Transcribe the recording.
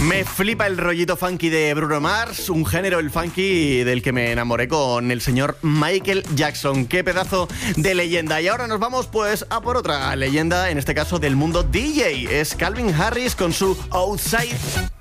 Me flipa el rollito funky de Bruno Mars, un género, el funky, del que me enamoré con el señor Michael Jackson. ¡Qué pedazo de leyenda! Y ahora nos vamos pues a por otra leyenda, en este caso del mundo DJ. Es Calvin Harris con su Outside.